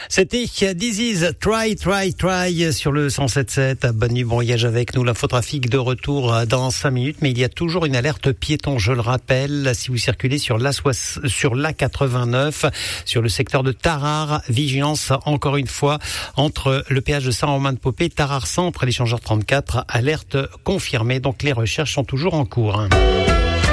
C'était This Is Try sur le 107.7. Bonne nuit, bon voyage avec nous. L'infotrafic de retour dans 5 minutes, mais il y a toujours une alerte piéton, je le rappelle. Si vous circulez sur l'A89, sur le secteur de Tarare, vigilance encore une fois entre le péage de Saint-Romain-de-Popé et Tarare Centre, l'échangeur 34, alerte confirmée. Donc les recherches sont toujours en cours.